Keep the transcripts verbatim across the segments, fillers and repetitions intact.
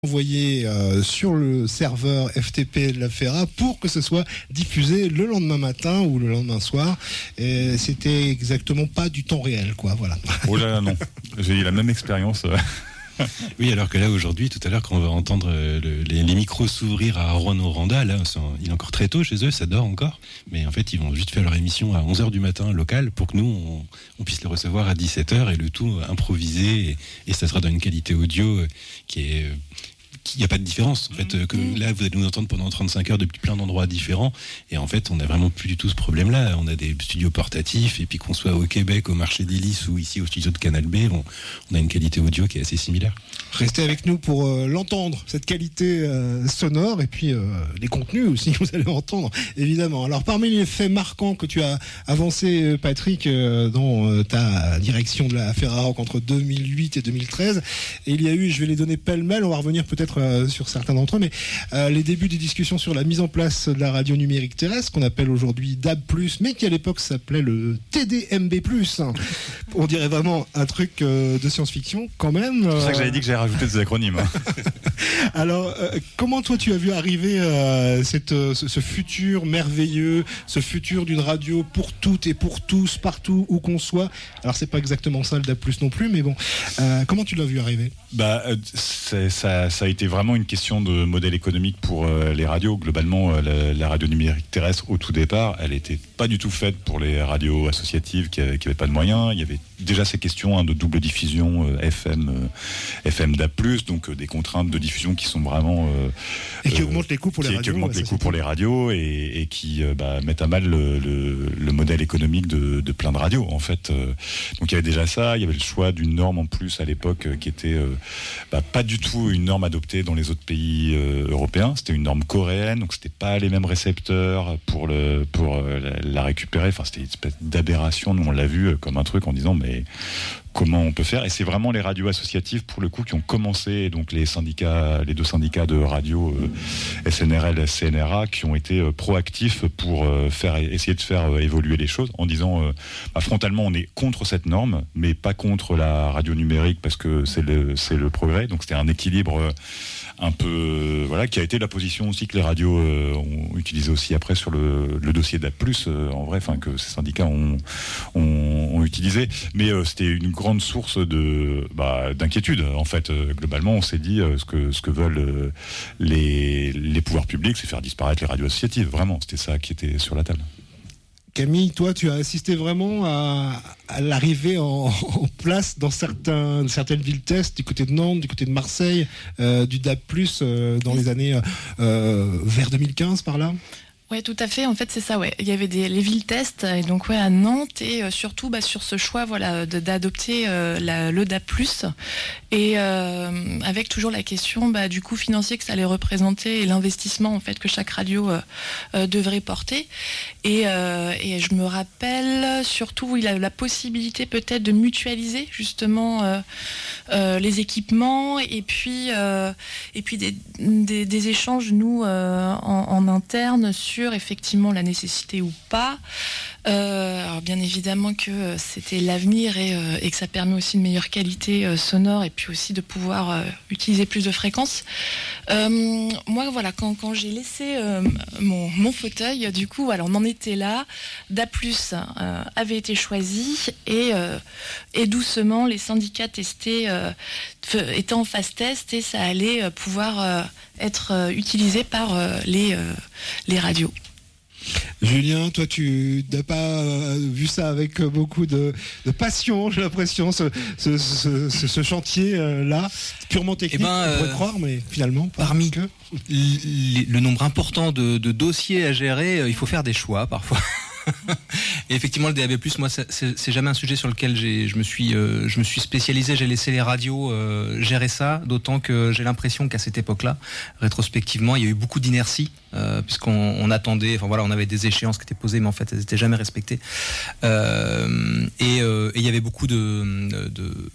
envoyé euh, sur le serveur F T P de la FERA pour que ce soit diffusé le lendemain matin ou le lendemain soir. Et c'était exactement pas du temps réel, quoi. Voilà. Oh là là, non. J'ai eu la même expérience. Oui, alors que là, aujourd'hui, tout à l'heure, quand on va entendre le, les, les micros s'ouvrir à Rouen-Noranda, là, il est encore très tôt chez eux, ça dort encore. Mais en fait, ils vont juste faire leur émission à onze heures du matin local pour que nous, on, on puisse les recevoir à dix-sept heures et le tout improvisé. Et, et ça sera dans une qualité audio qui est... Il n'y a pas de différence en fait, que là vous allez nous entendre pendant trente-cinq heures depuis plein d'endroits différents, et en fait on n'a vraiment plus du tout ce problème là. On a des studios portatifs, et puis qu'on soit au Québec, au marché des Lys ou ici au studio de Canal B, on, on a une qualité audio qui est assez similaire. Restez avec nous pour euh, l'entendre, cette qualité euh, sonore, et puis euh, les contenus aussi que vous allez entendre évidemment. Alors parmi les faits marquants que tu as avancé, Patrick, euh, dans euh, ta direction de la FERA entre deux mille huit et deux mille treize, et il y a eu, je vais les donner pêle-mêle, on va revenir peut-être Euh, sur certains d'entre eux, mais euh, les débuts des discussions sur la mise en place de la radio numérique terrestre, qu'on appelle aujourd'hui D A B plus, mais qui à l'époque s'appelait le T D M B plus. Hein. On dirait vraiment un truc euh, de science-fiction quand même. C'est pour ça que j'avais dit que j'allais rajouter des acronymes. Alors, euh, comment toi tu as vu arriver euh, cette, euh, ce, ce futur merveilleux, ce futur d'une radio pour toutes et pour tous, partout où qu'on soit? Alors c'est pas exactement ça le D A B plus non plus, mais bon, euh, comment tu l'as vu arriver? Bah, c'est, ça, ça a été vraiment une question de modèle économique pour euh, les radios. Globalement, euh, la, la radio numérique terrestre, au tout départ, elle n'était pas du tout faite pour les radios associatives qui n'avaient pas de moyens. Il y avait déjà ces questions hein, de double diffusion euh, F M, euh, F M D A B plus, donc euh, des contraintes de diffusion qui sont vraiment... Euh, et qui euh, augmentent les coûts pour les qui, radios. Qui augmentent les coûts pour les radios et, et qui euh, bah, mettent à mal le, le, le modèle économique de, de plein de radios, en fait. Donc il y avait déjà ça, il y avait le choix d'une norme en plus à l'époque euh, qui était euh, bah, pas du tout une norme adoptée dans les autres pays euh, européens. C'était une norme coréenne, donc c'était pas les mêmes récepteurs pour le pour euh, la, la récupérer. Enfin, c'était une espèce d'aberration. Nous, on l'a vu comme un truc en disant mais comment on peut faire? Et c'est vraiment les radios associatives pour le coup qui ont commencé, donc les syndicats, les deux syndicats de radio euh, S N R L et C N R A qui ont été euh, proactifs pour euh, faire essayer de faire euh, évoluer les choses en disant euh, bah, frontalement on est contre cette norme, mais pas contre la radio numérique parce que c'est le c'est le progrès. Donc c'était un équilibre euh, un peu euh, voilà qui a été la position aussi que les radios euh, ont utilisé aussi après sur le, le dossier D A B plus euh, en vrai, enfin que ces syndicats ont ont, ont utilisé, mais euh, c'était une grande source de bah, d'inquiétude en fait. Euh, globalement, on s'est dit euh, ce que ce que veulent euh, les les pouvoirs publics, c'est faire disparaître les radios associatives. Vraiment, c'était ça qui était sur la table. Camille, toi, tu as assisté vraiment à, à l'arrivée en, en place dans certains, certaines villes test, du côté de Nantes, du côté de Marseille, euh, du D A B plus, euh, dans les années euh, vers deux mille quinze par là. Ouais, tout à fait. En fait, c'est ça. Ouais, il y avait des les villes tests, et donc ouais à Nantes, et euh, surtout bah, sur ce choix, voilà, de, d'adopter euh, la, le D A B plus, et euh, avec toujours la question bah, du coût financier que ça allait représenter et l'investissement en fait que chaque radio euh, euh, devrait porter. Et, euh, et je me rappelle surtout il a la possibilité peut-être de mutualiser justement euh, euh, les équipements, et puis euh, et puis des, des, des échanges nous euh, en, en interne sur effectivement la nécessité ou pas. Euh, alors bien évidemment que c'était l'avenir, et, euh, et que ça permet aussi une meilleure qualité euh, sonore, et puis aussi de pouvoir euh, utiliser plus de fréquences. Euh, moi voilà, quand, quand j'ai laissé euh, mon, mon fauteuil, du coup voilà, on en était là. D A B plus euh, avait été choisi, et, euh, et doucement les syndicats testés euh, étaient en phase test, et ça allait euh, pouvoir euh, être euh, utilisé par euh, les, euh, les radios. Julien, toi tu n'as pas euh, vu ça avec beaucoup de, de passion, j'ai l'impression, ce, ce, ce, ce, ce chantier euh, là, purement technique, eh ben, on pourrait euh, croire, mais finalement pas parmi que l- le nombre important de, de dossiers à gérer, euh, il faut faire des choix parfois. Et effectivement, le D A B plus, moi, c'est, c'est jamais un sujet sur lequel j'ai, je me suis, euh, je me suis spécialisé. J'ai laissé les radios euh, gérer ça, d'autant que j'ai l'impression qu'à cette époque-là, rétrospectivement, il y a eu beaucoup d'inertie, euh, puisqu'on on attendait. Enfin voilà, on avait des échéances qui étaient posées, mais en fait, elles n'étaient jamais respectées. Euh, et, euh, et il y avait beaucoup de, de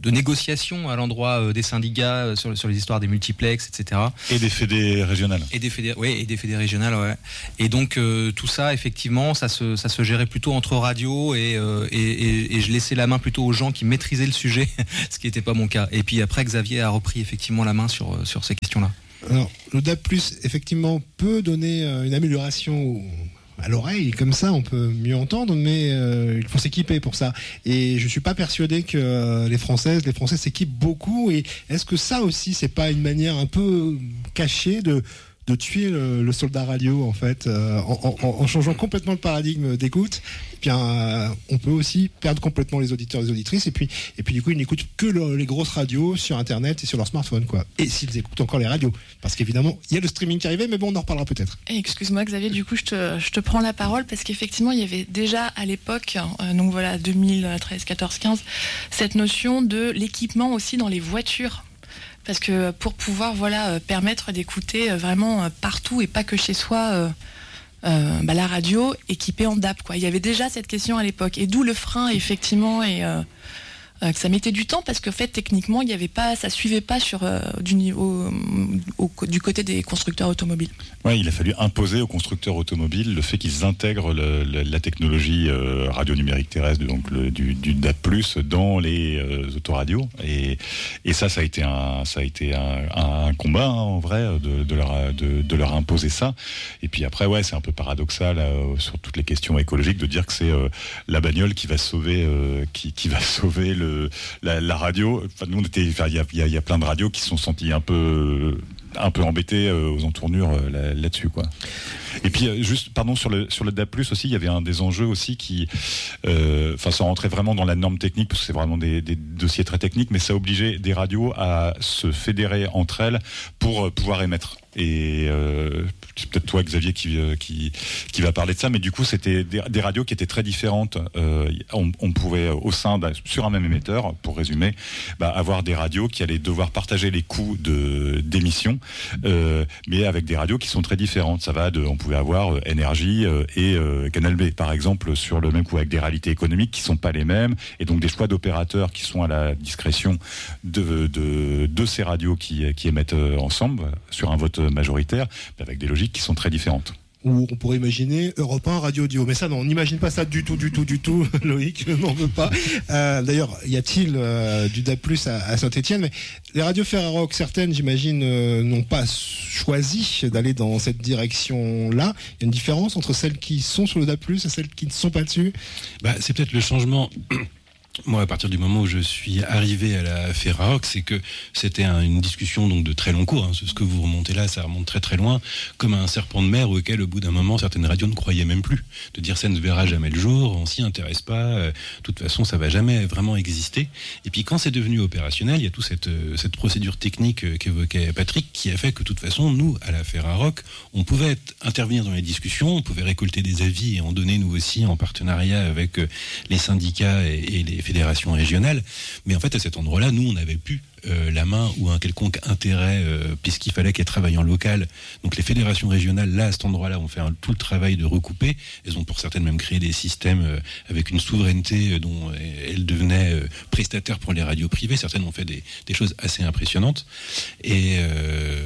de négociation à l'endroit des syndicats sur, sur les histoires des multiplex, et cetera. Et des fédés régionales. Et des fédés, ouais, et des fédés régionales, ouais. Et donc euh, tout ça, effectivement, ça se, ça se gérait plutôt entre radios et, euh, et, et, et je laissais la main plutôt aux gens qui maîtrisaient le sujet, ce qui n'était pas mon cas. Et puis après, Xavier a repris effectivement la main sur, sur ces questions-là. Alors, le D A B plus, effectivement, peut donner une amélioration à l'oreille, comme ça on peut mieux entendre, mais euh, il faut s'équiper pour ça. Et je suis pas persuadé que euh, les Françaises, les Français s'équipent beaucoup. Et est-ce que ça aussi, c'est pas une manière un peu cachée de de tuer le, le soldat radio en fait, euh, en, en, en changeant complètement le paradigme d'écoute? Eh bien, euh, on peut aussi perdre complètement les auditeurs et les auditrices, et puis, et puis du coup, ils n'écoutent que le, les grosses radios sur Internet et sur leur smartphone, quoi. Et s'ils écoutent encore les radios, parce qu'évidemment, il y a le streaming qui arrivait, mais bon, on en reparlera peut-être. Et excuse-moi, Xavier, du coup, je te, je te prends la parole parce qu'effectivement, il y avait déjà à l'époque, euh, donc voilà, deux mille treize, quatorze, quinze, cette notion de l'équipement aussi dans les voitures. Parce que pour pouvoir voilà permettre d'écouter vraiment partout et pas que chez soi euh, euh, bah, la radio équipée en D A B, quoi. Il y avait déjà cette question à l'époque, et d'où le frein effectivement, et euh, euh, que ça mettait du temps parce que en fait techniquement il y avait pas, ça suivait pas sur euh, du niveau au, au, du côté des constructeurs automobiles. Ouais, il a fallu imposer aux constructeurs automobiles le fait qu'ils intègrent le, le, la technologie euh, radio numérique terrestre, donc le, du, du D A B plus, dans les euh, autoradios, et, et ça, ça a été un, ça a été un, un combat hein, en vrai de, de, leur, de, de leur imposer ça. Et puis après, ouais, c'est un peu paradoxal euh, sur toutes les questions écologiques de dire que c'est euh, la bagnole qui va sauver, euh, qui, qui va sauver le La, la radio. Enfin, nous, on était, enfin, il y a, il y a, il y a plein de radios qui se sont sentis un peu, un peu embêtés euh, aux entournures euh, là, là-dessus, quoi. Et puis, euh, juste, pardon, sur le sur le D A B plus aussi, il y avait un des enjeux aussi qui, euh, enfin, sans rentrer vraiment dans la norme technique, parce que c'est vraiment des, des dossiers très techniques, mais ça obligeait des radios à se fédérer entre elles pour euh, pouvoir émettre. Et euh, c'est peut-être toi, Xavier, qui, qui, qui va parler de ça, mais du coup, c'était des, des radios qui étaient très différentes. Euh, on, on pouvait, au sein d'un, sur un même émetteur, pour résumer, bah, avoir des radios qui allaient devoir partager les coûts de, d'émission, euh, mais avec des radios qui sont très différentes. Ça va de, on pouvait avoir euh, Énergie euh, et euh, Canal B, par exemple, sur le même coup, avec des réalités économiques qui sont pas les mêmes, et donc des choix d'opérateurs qui sont à la discrétion de, de, de ces radios qui, qui émettent euh, ensemble, sur un vote majoritaire, avec des logiques qui sont très différentes. Ou on pourrait imaginer Europe un, Radio Audio. Mais ça, non, on n'imagine pas ça du tout, du tout, du tout. Loïc n'en veut pas. Euh, d'ailleurs, y a-t-il euh, du D A B plus à, à Saint-Étienne? Mais les radios Ferrarock, certaines, j'imagine, euh, n'ont pas choisi d'aller dans cette direction-là. Il y a une différence entre celles qui sont sur le D A B plus et celles qui ne sont pas dessus? Bah, c'est peut-être le changement. Moi, à partir du moment où je suis arrivé à la Ferrarock, c'est que c'était un, une discussion donc de très long cours. Hein. Ce que vous remontez là, ça remonte très très loin, comme un serpent de mer auquel, au bout d'un moment, certaines radios ne croyaient même plus. De dire ça ne verra jamais le jour, on s'y intéresse pas, euh, de toute façon, ça va jamais vraiment exister. Et puis quand c'est devenu opérationnel, il y a toute cette, euh, cette procédure technique euh, qu'évoquait Patrick, qui a fait que, de toute façon, nous, à la Ferrarock, on pouvait être, intervenir dans les discussions, on pouvait récolter des avis et en donner nous aussi en partenariat avec euh, les syndicats et, et les fédérations régionales, mais en fait à cet endroit-là, nous on n'avait plus euh, la main ou un quelconque intérêt euh, puisqu'il fallait qu'elles travaillent en local. Donc les fédérations régionales, là à cet endroit-là, ont fait un, tout le travail de recouper. Elles ont pour certaines même créé des systèmes euh, avec une souveraineté euh, dont euh, elles devenaient euh, prestataires pour les radios privées. Certaines ont fait des, des choses assez impressionnantes. Et euh,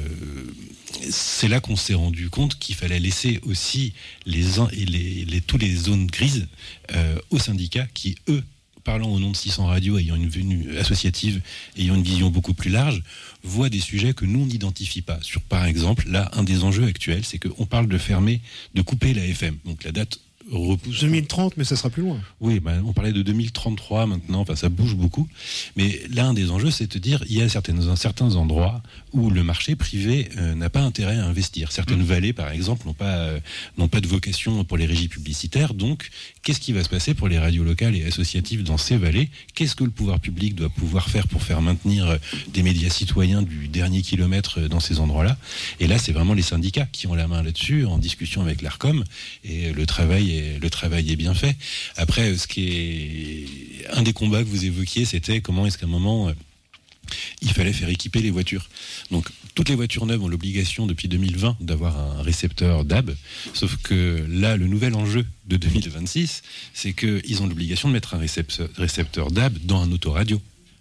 c'est là qu'on s'est rendu compte qu'il fallait laisser aussi les, les, les, les, tous les zones grises euh, aux syndicats qui, eux, parlant au nom de six cents radios, ayant une venue associative, ayant une vision beaucoup plus large, voient des sujets que nous, on n'identifie pas. Sur, par exemple, là, un des enjeux actuels, c'est qu'on parle de fermer, de couper la F M. Donc la date repousse. deux mille trente, mais ça sera plus loin. Oui, bah, on parlait de deux mille trente-trois maintenant, enfin ça bouge beaucoup. Mais l'un des enjeux, c'est de dire il y a certaines, certains endroits où le marché privé euh, n'a pas intérêt à investir. Certaines mmh. vallées, par exemple, n'ont pas, euh, n'ont pas de vocation pour les régies publicitaires. Donc, qu'est-ce qui va se passer pour les radios locales et associatives dans ces vallées? Qu'est-ce que le pouvoir public doit pouvoir faire pour faire maintenir des médias citoyens du dernier kilomètre dans ces endroits-là? Et là, c'est vraiment les syndicats qui ont la main là-dessus, en discussion avec l'ARCOM, et le travail est le travail est bien fait. Après, ce qui est un des combats que vous évoquiez, c'était comment est-ce qu'à un moment, euh, il fallait faire équiper les voitures. Donc, toutes les voitures neuves ont l'obligation depuis deux mille vingt d'avoir un récepteur D A B, sauf que là, le nouvel enjeu de deux mille vingt-six, c'est qu'ils ont l'obligation de mettre un récepteur, récepteur D A B dans un autoradio.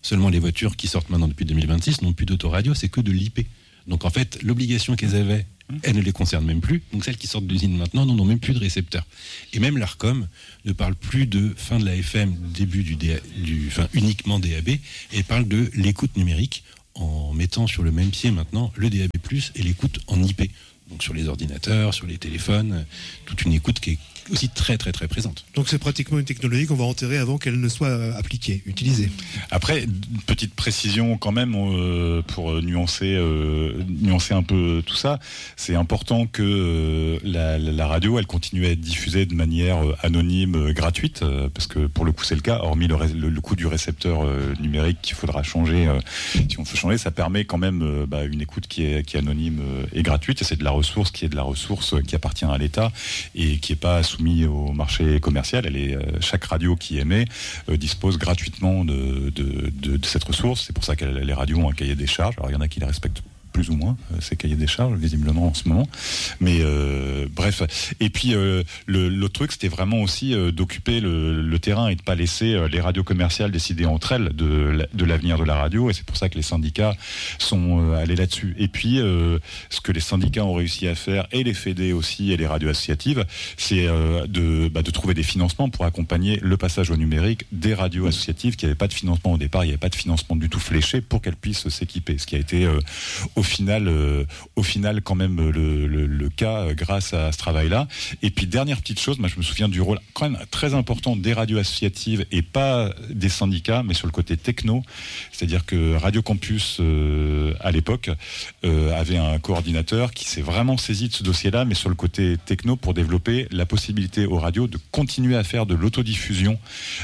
Seulement les voitures qui sortent maintenant depuis deux mille vingt-six n'ont plus d'autoradio, c'est que de l'I P. Donc en fait, l'obligation qu'elles avaient, elle ne les concerne même plus. Donc celles qui sortent d'usine maintenant n'ont même plus de récepteurs. Et même l'Arcom ne parle plus de fin de la F M, début du, D A, du fin uniquement D A B, et parle de l'écoute numérique en mettant sur le même pied maintenant le D A B plus, et l'écoute en I P. Donc sur les ordinateurs, sur les téléphones, toute une écoute qui est aussi très très très présente. Donc c'est pratiquement une technologie qu'on va enterrer avant qu'elle ne soit appliquée, utilisée. Après, une petite précision quand même euh, pour nuancer, euh, nuancer un peu tout ça. C'est important que euh, la, la radio, elle continue à être diffusée de manière euh, anonyme, euh, gratuite, euh, parce que pour le coup c'est le cas, hormis le, le, le coût du récepteur euh, numérique qu'il faudra changer. Euh, si on veut changer, ça permet quand même euh, bah, une écoute qui est, qui est anonyme euh, et gratuite, et c'est de la ressource qui est de la ressource euh, qui appartient à l'État et qui n'est pas soumis au marché commercial. Elle est, euh, chaque radio qui émet euh, dispose gratuitement de, de, de, de cette ressource. C'est pour ça que les radios ont un cahier des charges. Alors il y en a qui les respectent plus ou moins, euh, ces cahiers des charges, visiblement en ce moment. Mais euh, bref. Et puis euh, le, l'autre truc, c'était vraiment aussi euh, d'occuper le, le terrain et de pas laisser euh, les radios commerciales décider entre elles de, de l'avenir de la radio. Et c'est pour ça que les syndicats sont euh, allés là-dessus. Et puis euh, ce que les syndicats ont réussi à faire, et les Fédés aussi, et les radios associatives, c'est euh, de, bah, de trouver des financements pour accompagner le passage au numérique des radios associatives qui n'avaient pas de financement au départ. Il n'y avait pas de financement du tout fléché pour qu'elles puissent s'équiper. Ce qui a été euh, au final, euh, au final quand même le, le, le cas euh, grâce à ce travail-là. Et puis dernière petite chose, moi je me souviens du rôle quand même très important des radios associatives et pas des syndicats, mais sur le côté techno. C'est-à-dire que Radio Campus euh, à l'époque euh, avait un coordinateur qui s'est vraiment saisi de ce dossier-là, mais sur le côté techno pour développer la possibilité aux radios de continuer à faire de l'autodiffusion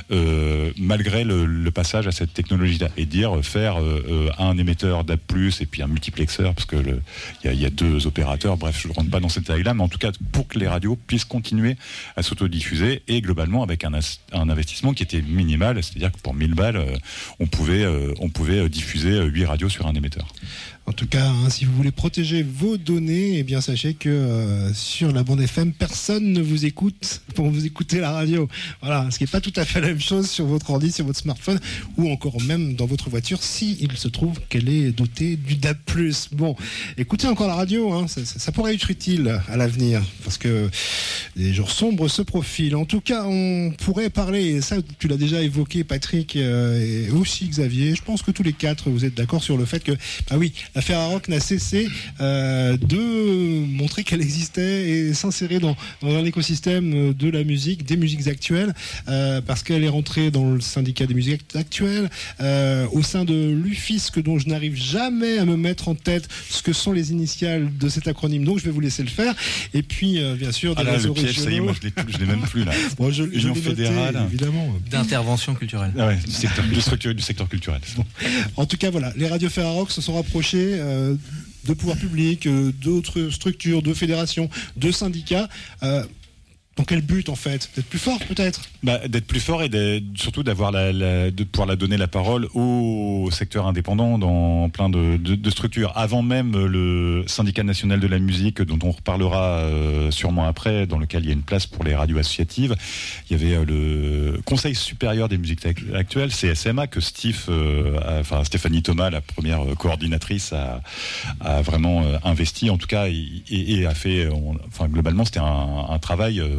euh, malgré le, le passage à cette technologie-là, et dire faire euh, un émetteur d'A B plus, et puis un multiplexeur, parce que le, y, a, y a deux opérateurs, bref, je ne rentre pas dans cette taille-là, mais en tout cas pour que les radios puissent continuer à s'autodiffuser, et globalement avec un, un investissement qui était minimal, c'est-à-dire que pour mille balles, euh, on pouvait, euh, on pouvait diffuser huit radios sur un émetteur. En tout cas, hein, si vous voulez protéger vos données, eh bien sachez que euh, sur la bande F M, personne ne vous écoute pour vous écouter la radio. Voilà, ce qui n'est pas tout à fait la même chose sur votre ordi, sur votre smartphone, ou encore même dans votre voiture, si il se trouve qu'elle est dotée du D A B plus. Bon, écoutez encore la radio, hein, ça, ça, ça pourrait être utile à l'avenir, parce que des jours sombres se profilent. En tout cas, on pourrait parler, et ça tu l'as déjà évoqué Patrick, euh, et aussi Xavier, je pense que tous les quatre vous êtes d'accord sur le fait que, bah oui, la Ferrarock n'a cessé euh, de montrer qu'elle existait et s'insérer dans, dans un écosystème de la musique, des musiques actuelles, euh, parce qu'elle est rentrée dans le syndicat des musiques actuelles, euh, au sein de l'U F I S C, dont je n'arrive jamais à me mettre en tête ce que sont les initiales de cet acronyme, donc je vais vous laisser le faire. Et puis, euh, bien sûr, des ah là, réseaux le piège, régionaux. ça y est, moi je l'ai, je l'ai même plus là. Bon, je, Union je fédérale, noté, évidemment. D'intervention culturelle. Ah ouais, du secteur, du secteur, du secteur culturel. Bon. En tout cas, voilà, les radios Ferrarock se sont rapprochés euh, de pouvoirs publics, euh, d'autres structures, de fédérations, de syndicats. Euh, Dans quel but en fait ? D'être plus fort peut-être ? Bah, d'être plus fort et de, surtout d'avoir la, la, de pouvoir la donner la parole au secteur indépendant dans plein de, de, de structures. Avant même le syndicat national de la musique, dont on reparlera euh, sûrement après, dans lequel il y a une place pour les radios associatives, il y avait euh, le Conseil supérieur des musiques actuelles, C S M A, que Steve, euh, a, enfin Stéphanie Thomas, la première coordinatrice, a, a vraiment euh, investi, en tout cas, et, et a fait, on, enfin globalement, c'était un, un travail euh,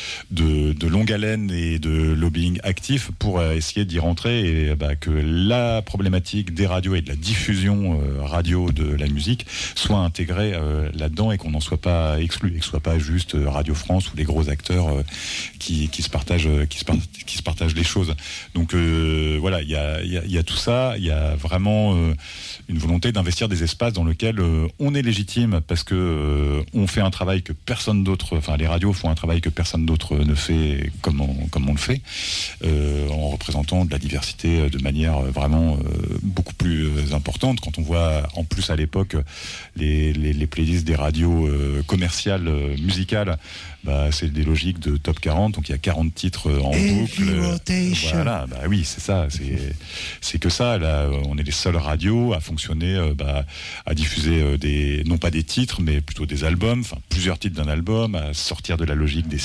De, de longue haleine et de lobbying actif pour euh, essayer d'y rentrer, et bah, que la problématique des radios et de la diffusion euh, radio de la musique soit intégrée euh, là-dedans, et qu'on n'en soit pas exclu, et que ce soit pas juste euh, Radio France ou les gros acteurs euh, qui, qui, se partagent, euh, qui, se par- qui se partagent les choses. Donc euh, voilà, il y a, y, a, y a tout ça, il y a vraiment euh, une volonté d'investir des espaces dans lesquels euh, on est légitime, parce que euh, on fait un travail que personne d'autre, enfin les radios font un travail que personne d'autre ne fait comme on, comme on le fait, euh, en représentant de la diversité de manière vraiment euh, beaucoup plus importante. Quand on voit en plus à l'époque les, les, les playlists des radios euh, commerciales, euh, musicales, bah, c'est des logiques de top quarante, donc il y a quarante titres en boucle. Voilà, bah oui, c'est ça, c'est, c'est que ça. Là, on est les seules radios à fonctionner, euh, bah, à diffuser euh, des, non pas des titres, mais plutôt des albums, enfin plusieurs titres d'un album, à sortir de la logique des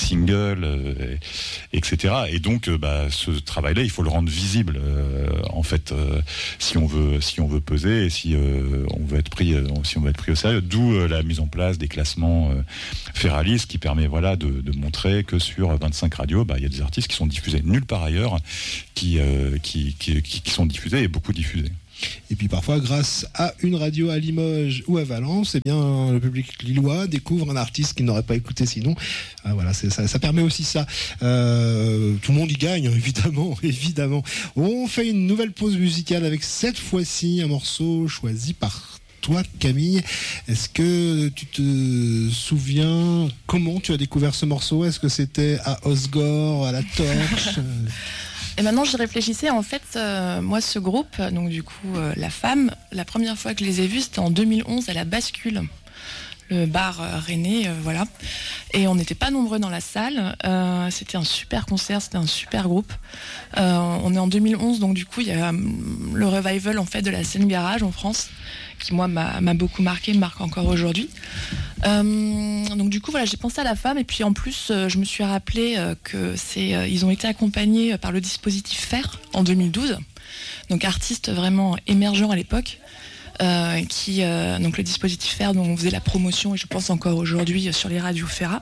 singles, euh, et, etc. Et donc, euh, bah, ce travail-là, il faut le rendre visible. Euh, en fait, euh, si on veut, si on veut peser et si euh, on veut être pris, euh, si on veut être pris au sérieux. D'où euh, la mise en place des classements euh, Ferralis, qui permet, voilà, de, de montrer que sur vingt-cinq radios, bah, il y a des artistes qui sont diffusés nulle part ailleurs, qui, euh, qui, qui, qui, qui sont diffusés et beaucoup diffusés. Et puis parfois, grâce à une radio à Limoges ou à Valence, eh bien, le public lillois découvre un artiste qu'il n'aurait pas écouté sinon. Ah, voilà, c'est, ça, ça permet aussi ça. Euh, tout le monde y gagne, évidemment, évidemment. On fait une nouvelle pause musicale avec cette fois-ci un morceau choisi par toi, Camille. Est-ce que tu te souviens comment tu as découvert ce morceau? Est-ce que c'était à Osgore, à la Torche? Et maintenant, je réfléchissais, en fait, euh, moi, ce groupe, donc du coup, euh, La Femme, la première fois que je les ai vus, c'était en deux mille onze à la Bascule, le bar euh, rennais, euh, voilà. Et on n'était pas nombreux dans la salle. Euh, c'était un super concert, c'était un super groupe. Euh, on est en deux mille onze, donc du coup, il y a um, le revival, en fait, de la scène garage en France, qui, moi, m'a, m'a beaucoup marqué, me marque encore aujourd'hui. Euh, donc du coup voilà, j'ai pensé à La Femme et puis en plus euh, je me suis rappelé euh, que c'est euh, ils ont été accompagnés par le dispositif Fer en deux mille douze, donc artiste vraiment émergent à l'époque, euh, qui euh, donc le dispositif Fer dont on faisait la promotion et je pense encore aujourd'hui sur les radios Ferra.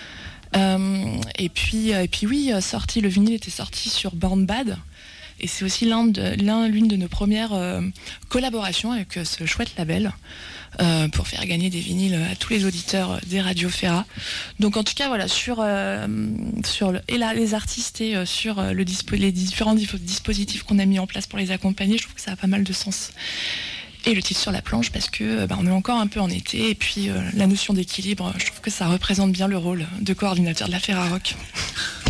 Euh, et puis et puis oui, sorti le vinyle était sorti sur Born Bad. Et c'est aussi l'un de, l'un, l'une de nos premières euh, collaborations avec euh, ce chouette label euh, pour faire gagner des vinyles à tous les auditeurs des radios Ferra. Donc en tout cas voilà, sur, euh, sur le, et là, les artistes et euh, sur euh, le dispo, les différents dispositifs qu'on a mis en place pour les accompagner, je trouve que ça a pas mal de sens. Et le titre Sur la planche parce que bah, on est encore un peu en été et puis euh, la notion d'équilibre, je trouve que ça représente bien le rôle de coordinateur de la Ferra Rock.